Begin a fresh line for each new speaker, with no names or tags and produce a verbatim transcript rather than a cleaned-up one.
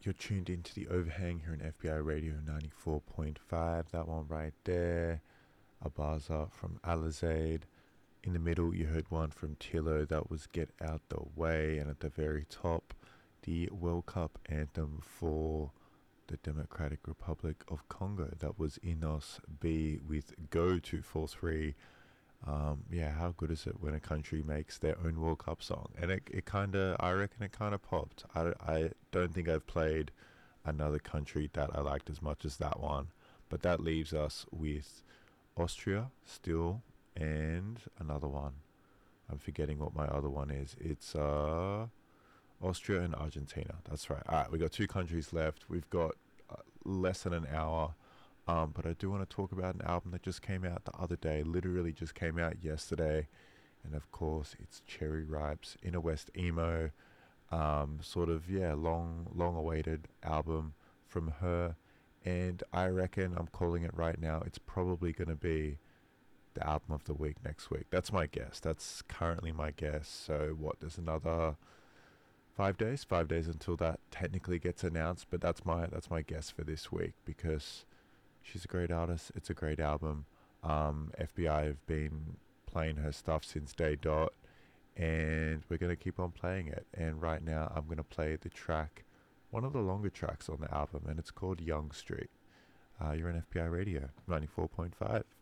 You're tuned into the Overhang here on F B I Radio ninety-four point five. That one right there, Abaza from Alizade. In the middle, you heard one from Tilo. That was Get Out the Way. And at the very top, the World Cup anthem for the Democratic Republic of Congo. That was Inos B with Go two four three. Um, yeah, how good is it when a country makes their own World Cup song? And it, it kind of, I reckon it kind of popped. I, I don't think I've played another country that I liked as much as that one. But that leaves us with Austria still and another one. I'm forgetting what my other one is. It's uh, Austria and Argentina. That's right. All right, we got two countries left. We've got uh, less than an hour. Um, but I do want to talk about an album that just came out the other day, literally just came out yesterday. And of course, it's Cherry Ripe's Inner West Emo. Um, sort of, yeah, long, long awaited album from her. And I reckon, I'm calling it right now, it's probably going to be the album of the week next week. That's my guess. That's currently my guess. So, what, there's another five days? Five days until that technically gets announced. But that's my, that's my guess for this week because she's a great artist. It's a great album. Um, F B I have been playing her stuff since day dot, and we're going to keep on playing it. And right now, I'm going to play the track, one of the longer tracks on the album, and it's called Young Street. Uh, you're on F B I Radio ninety-four point five.